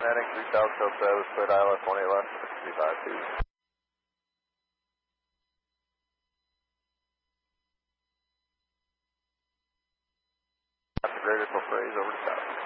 Heading 3 South, South, clear ILS 18 left, 352. After greater full phrase, over to south.